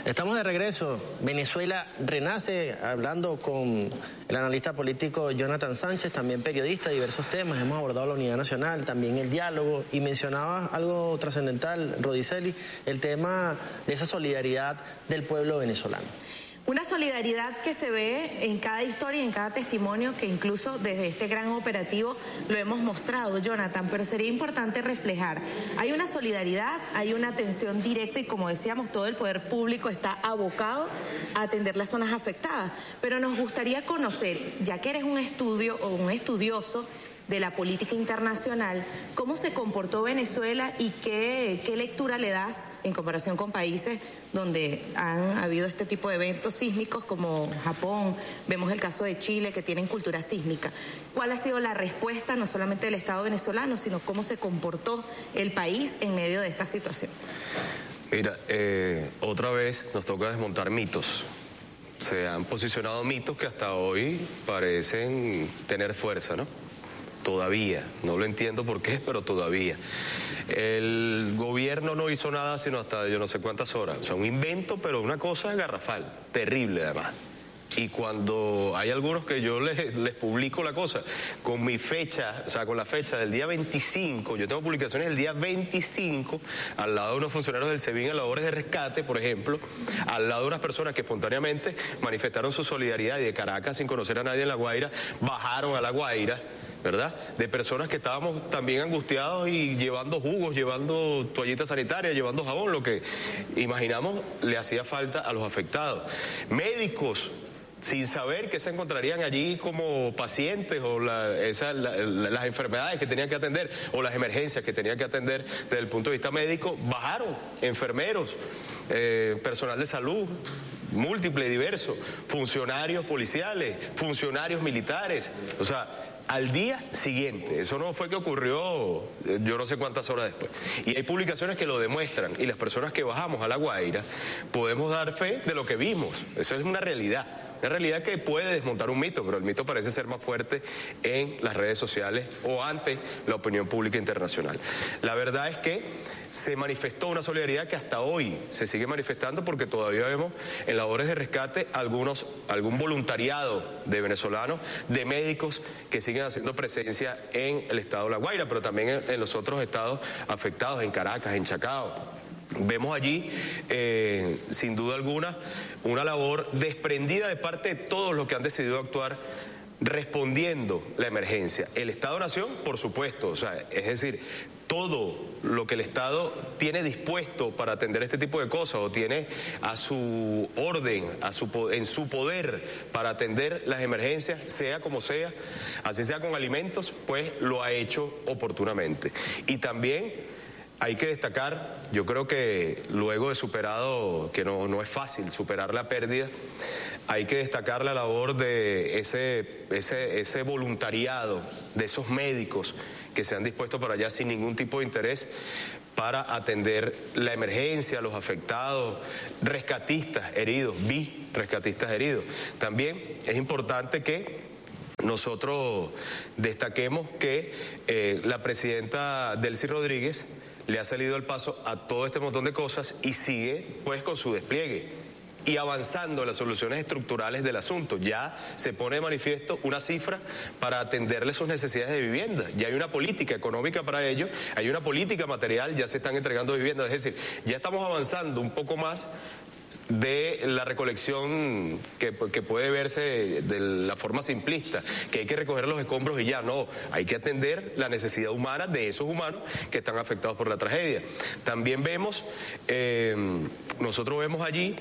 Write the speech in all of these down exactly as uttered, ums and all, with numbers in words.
Estamos de regreso. Venezuela renace, hablando con el analista político Jonathan Sánchez, también periodista de diversos temas. Hemos abordado la unidad nacional, también el diálogo, y mencionaba algo trascendental, Rodicelli, el tema de esa solidaridad del pueblo venezolano. Una solidaridad que se ve en cada historia y en cada testimonio, que incluso desde este gran operativo lo hemos mostrado, Jonathan, pero sería importante reflejar. Hay una solidaridad, hay una atención directa y, como decíamos, todo el poder público está abocado a atender las zonas afectadas. Pero nos gustaría conocer, ya que eres un estudio o un estudioso de la política internacional, cómo se comportó Venezuela y qué, qué lectura le das en comparación con países donde han habido este tipo de eventos sísmicos como Japón. Vemos el caso de Chile, que tienen cultura sísmica. ¿Cuál ha sido la respuesta no solamente del Estado venezolano, sino cómo se comportó el país en medio de esta situación? Mira, eh, otra vez nos toca desmontar mitos. Se han posicionado mitos que hasta hoy parecen tener fuerza, ¿no? Todavía, no lo entiendo por qué, pero todavía. El gobierno no hizo nada sino hasta yo no sé cuántas horas. O sea, un invento, pero una cosa garrafal, terrible además. Y cuando hay algunos que yo les, les publico la cosa, con mi fecha, o sea, con la fecha del día veinticinco, yo tengo publicaciones del día veinticinco, al lado de unos funcionarios del SEBIN en labores de rescate, por ejemplo, al lado de unas personas que espontáneamente manifestaron su solidaridad y de Caracas, sin conocer a nadie en La Guaira, bajaron a La Guaira, ¿verdad? De personas que estábamos también angustiados y llevando jugos, llevando toallitas sanitarias, llevando jabón, lo que imaginamos le hacía falta a los afectados. Médicos, sin saber que se encontrarían allí como pacientes o la, esa, la, la, las enfermedades que tenían que atender o las emergencias que tenían que atender desde el punto de vista médico, bajaron enfermeros, eh, personal de salud, múltiple y diverso, funcionarios policiales, funcionarios militares, o sea, al día siguiente. Eso no fue que ocurrió yo no sé cuántas horas después. Y hay publicaciones que lo demuestran, y las personas que bajamos a La Guaira podemos dar fe de lo que vimos. Eso es una realidad. Una realidad que puede desmontar un mito, pero el mito parece ser más fuerte en las redes sociales o ante la opinión pública internacional. La verdad es que se manifestó una solidaridad que hasta hoy se sigue manifestando, porque todavía vemos en labores de rescate algunos, algún voluntariado de venezolanos, de médicos que siguen haciendo presencia en el estado de La Guaira, pero también en, en los otros estados afectados, en Caracas, en Chacao. Vemos allí, eh, sin duda alguna, una labor desprendida de parte de todos los que han decidido actuar respondiendo la emergencia. El Estado-Nación, por supuesto, o sea, es decir, todo lo que el Estado tiene dispuesto para atender este tipo de cosas o tiene a su orden, a su, en su poder para atender las emergencias, sea como sea, así sea con alimentos, pues lo ha hecho oportunamente. Y también hay que destacar, yo creo que luego de superado, que no, no es fácil superar la pérdida, hay que destacar la labor de ese, ese, ese voluntariado, de esos médicos que se han dispuesto para allá sin ningún tipo de interés para atender la emergencia, los afectados, rescatistas heridos, vi rescatistas heridos. También es importante que nosotros destaquemos que eh, la presidenta Delcy Rodríguez le ha salido el paso a todo este montón de cosas y sigue pues con su despliegue y avanzando en las soluciones estructurales del asunto. Ya se pone de manifiesto una cifra para atenderle sus necesidades de vivienda. Ya hay una política económica para ello, hay una política material, ya se están entregando viviendas. Es decir, ya estamos avanzando un poco más de la recolección que, que puede verse de la forma simplista, que hay que recoger los escombros y ya no, hay que atender la necesidad humana de esos humanos que están afectados por la tragedia. También vemos, eh, nosotros vemos allí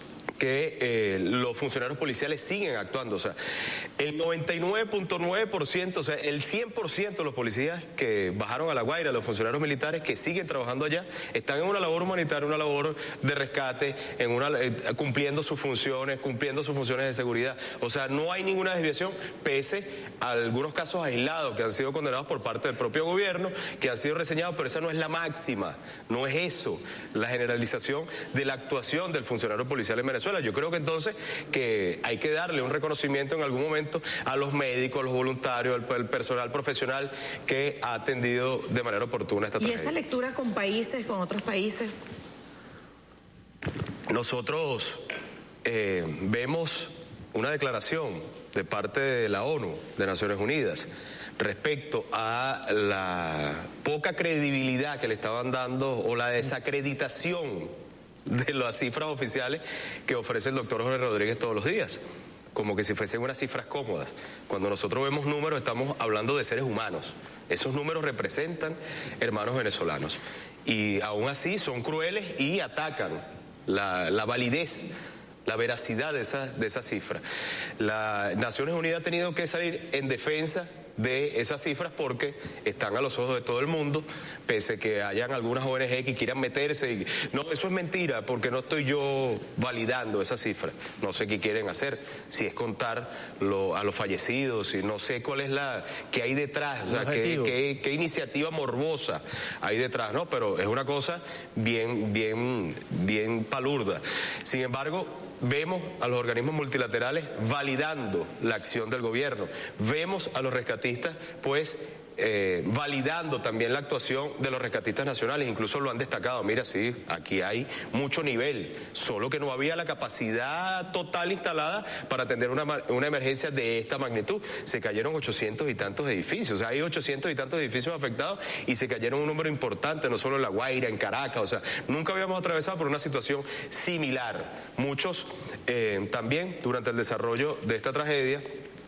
que eh, los funcionarios policiales siguen actuando, o sea, el noventa y nueve punto nueve por ciento, o sea, el cien por ciento de los policías que bajaron a La Guaira, los funcionarios militares que siguen trabajando allá, están en una labor humanitaria, una labor de rescate, en una, eh, cumpliendo sus funciones, cumpliendo sus funciones de seguridad. O sea, no hay ninguna desviación, pese a algunos casos aislados que han sido condenados por parte del propio gobierno, que han sido reseñados, pero esa no es la máxima, no es eso, la generalización de la actuación del funcionario policial en Venezuela. Yo creo que entonces que hay que darle un reconocimiento en algún momento a los médicos, a los voluntarios, al, al personal profesional que ha atendido de manera oportuna esta tragedia. ¿Y esa lectura con países, con otros países? nosotros eh, vemos una declaración de parte de la ONU, de Naciones Unidas, respecto a la poca credibilidad que le estaban dando o la desacreditación de las cifras oficiales que ofrece el doctor Jorge Rodríguez todos los días, como que si fuesen unas cifras cómodas. Cuando nosotros vemos números estamos hablando de seres humanos. Esos números representan hermanos venezolanos y aún así son crueles y atacan la, la validez, la veracidad de esa, de esa cifra. La Naciones Unidas ha tenido que salir en defensa de esas cifras porque están a los ojos de todo el mundo, pese que hayan algunas O N G que quieran meterse y no, eso es mentira porque no estoy yo validando esas cifras. No sé qué quieren hacer, si es contar lo, a los fallecidos, si no sé cuál es la que hay detrás, o sea, qué, qué, qué iniciativa morbosa hay detrás, ¿no? Pero es una cosa bien, bien, bien palurda. Sin embargo, vemos a los organismos multilaterales validando la acción del gobierno. Vemos a los rescatistas, pues, eh, validando también la actuación de los rescatistas nacionales. Incluso lo han destacado. Mira, sí, aquí hay mucho nivel, solo que no había la capacidad total instalada para atender una, una emergencia de esta magnitud. Se cayeron ochocientos y tantos edificios. O sea, hay ochocientos y tantos edificios afectados y se cayeron un número importante, no solo en La Guaira, en Caracas. O sea, nunca habíamos atravesado por una situación similar. Muchos eh, también, durante el desarrollo de esta tragedia,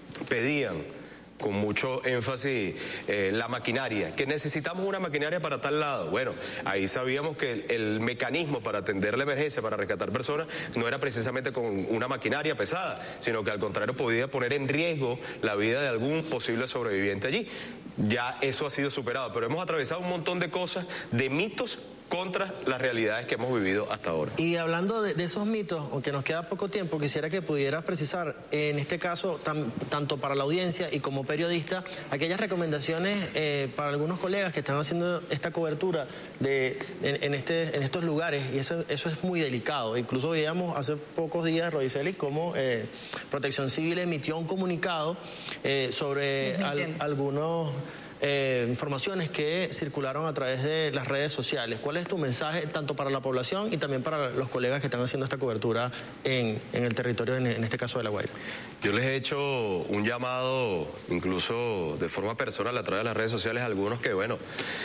pedían con mucho énfasis eh, la maquinaria, que necesitamos una maquinaria para tal lado. Bueno, ahí sabíamos que el, el mecanismo para atender la emergencia, para rescatar personas, no era precisamente con una maquinaria pesada, sino que al contrario podía poner en riesgo la vida de algún posible sobreviviente allí. Ya eso ha sido superado, pero hemos atravesado un montón de cosas, de mitos contra las realidades que hemos vivido hasta ahora. Y hablando de, de esos mitos, aunque nos queda poco tiempo, quisiera que pudieras precisar, en este caso, tam, tanto para la audiencia y como periodista, aquellas recomendaciones eh, para algunos colegas que están haciendo esta cobertura de, en, en, este, en estos lugares, y eso, eso es muy delicado. Incluso veíamos hace pocos días, Rodiceli, cómo eh, Protección Civil emitió un comunicado eh, sobre al, algunos... Eh, informaciones que circularon a través de las redes sociales. ¿Cuál es tu mensaje tanto para la población y también para los colegas que están haciendo esta cobertura en, en el territorio, en, en este caso de La Guaira? Yo les he hecho un llamado, incluso de forma personal a través de las redes sociales, a algunos que, bueno,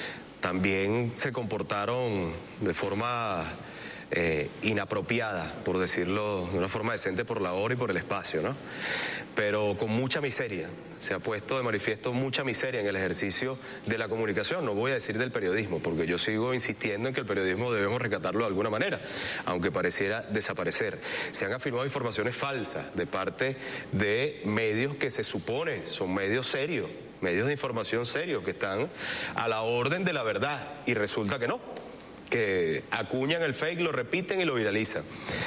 también se comportaron de forma eh, inapropiada, por decirlo de una forma decente, por la hora y por el espacio, ¿no? Pero con mucha miseria. Se ha puesto de manifiesto mucha miseria en el ejercicio de la comunicación. No voy a decir del periodismo, porque yo sigo insistiendo en que el periodismo debemos rescatarlo de alguna manera, aunque pareciera desaparecer. Se han afirmado informaciones falsas de parte de medios que se supone son medios serios, medios de información serios, que están a la orden de la verdad, y resulta que no, que acuñan el fake, lo repiten y lo viralizan.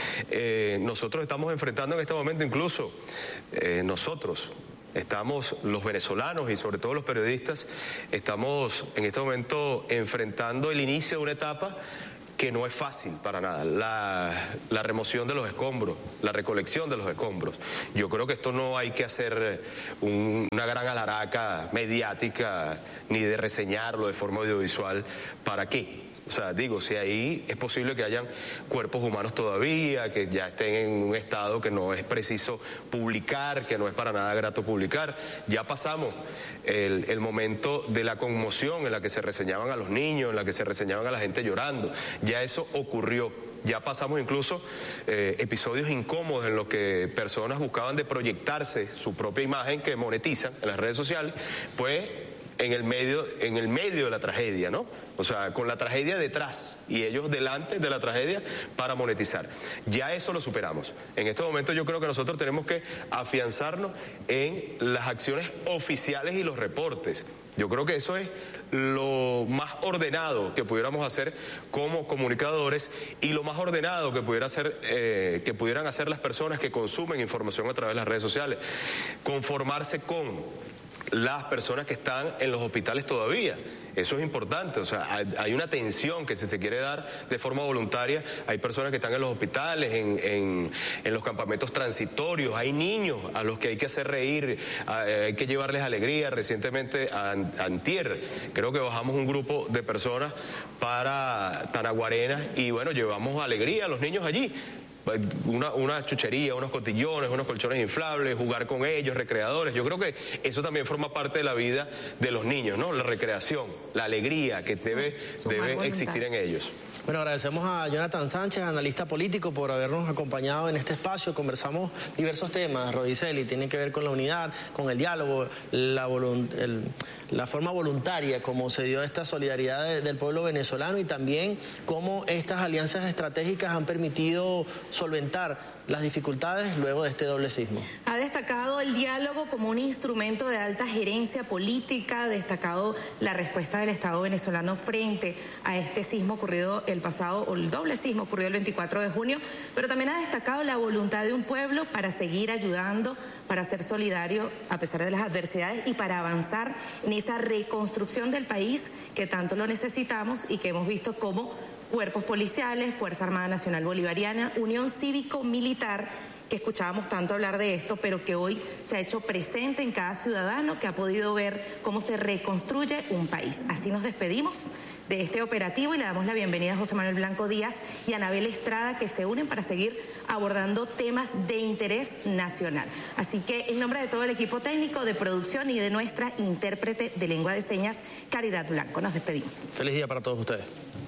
Eh, nosotros estamos enfrentando en este momento, incluso eh, nosotros estamos, los venezolanos y sobre todo los periodistas, estamos en este momento enfrentando el inicio de una etapa que no es fácil para nada, la, la remoción de los escombros, la recolección de los escombros. Yo creo que esto no hay que hacer un, una gran alaraca mediática ni de reseñarlo de forma audiovisual. ¿Para qué? O sea, digo, si ahí es posible que hayan cuerpos humanos todavía, que ya estén en un estado que no es preciso publicar, que no es para nada grato publicar. Ya pasamos el, el momento de la conmoción en la que se reseñaban a los niños, en la que se reseñaban a la gente llorando. Ya eso ocurrió. Ya pasamos incluso eh, episodios incómodos en los que personas buscaban de proyectarse su propia imagen que monetizan en las redes sociales, pues en el medio, en el medio de la tragedia, ¿no? O sea, con la tragedia detrás y ellos delante de la tragedia para monetizar. Ya eso lo superamos. En este momento yo creo que nosotros tenemos que afianzarnos en las acciones oficiales y los reportes. Yo creo que eso es lo más ordenado que pudiéramos hacer como comunicadores y lo más ordenado que pudiera hacer, eh, que pudieran hacer las personas que consumen información a través de las redes sociales. Conformarse con las personas que están en los hospitales todavía. Eso es importante, o sea, hay, hay una atención que si se quiere dar de forma voluntaria, hay personas que están en los hospitales, en, en, en los campamentos transitorios, hay niños a los que hay que hacer reír, hay que llevarles alegría. Recientemente, a, a antier, creo que bajamos un grupo de personas para Tanaguarena y bueno, llevamos alegría a los niños allí. una, una chuchería, unos cotillones, unos colchones inflables, jugar con ellos, recreadores. Yo creo que eso también forma parte de la vida de los niños, ¿no? La recreación, la alegría que debe, debe existir en ellos. Bueno, agradecemos a Jonathan Sánchez, analista político, por habernos acompañado en este espacio. Conversamos diversos temas, Rodiceli, tienen que ver con la unidad, con el diálogo, la, el, la forma voluntaria como se dio esta solidaridad de, del pueblo venezolano y también cómo estas alianzas estratégicas han permitido solventar las dificultades luego de este doble sismo. Ha destacado el diálogo como un instrumento de alta gerencia política, ha destacado la respuesta del Estado venezolano frente a este sismo ocurrido el pasado, o el doble sismo ocurrido el veinticuatro de junio, pero también ha destacado la voluntad de un pueblo para seguir ayudando, para ser solidario a pesar de las adversidades y para avanzar en esa reconstrucción del país que tanto lo necesitamos y que hemos visto como cuerpos policiales, Fuerza Armada Nacional Bolivariana, Unión Cívico-Militar, que escuchábamos tanto hablar de esto, pero que hoy se ha hecho presente en cada ciudadano que ha podido ver cómo se reconstruye un país. Así nos despedimos de este operativo y le damos la bienvenida a José Manuel Blanco Díaz y a Anabel Estrada, que se unen para seguir abordando temas de interés nacional. Así que en nombre de todo el equipo técnico de producción y de nuestra intérprete de lengua de señas, Caridad Blanco, nos despedimos. Feliz día para todos ustedes.